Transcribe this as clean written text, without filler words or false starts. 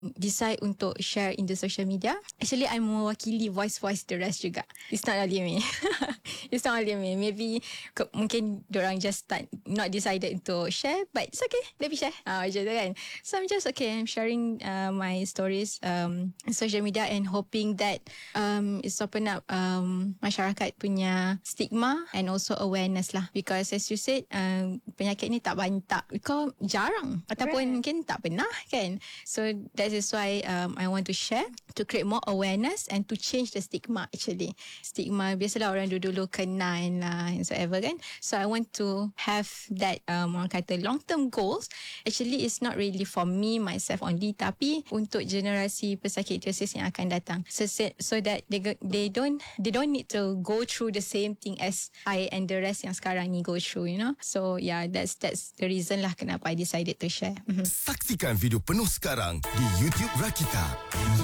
decide untuk share in the social media. Actually, I'm mewakili voice the rest juga. It's not only me. It's not only me. Maybe mungkin diorang just not decided to share, but it's okay. Let me share. Macam tu kan. So I'm just okay. I'm sharing my stories in social media and hoping that it's open up masyarakat punya stigma and also awareness lah. Because as you said, penyakit ni tak banyak. Kau jarang ataupun mungkin tak pernah kan. So that is why I want to share to create more awareness and to change the stigma actually. Stigma biasalah orang dulu kenal lah and so ever kan. So I want to have that orang kata long term goals. Actually it's not really for me myself only, tapi untuk generasi pesakit idiopathic yang akan datang. So that they don't need to go through the same thing as I and the rest yang sekarang ni go through, you know. So yeah, that's the reason lah kenapa I decided to share. Saksikan video penuh sekarang di YouTube Rakita.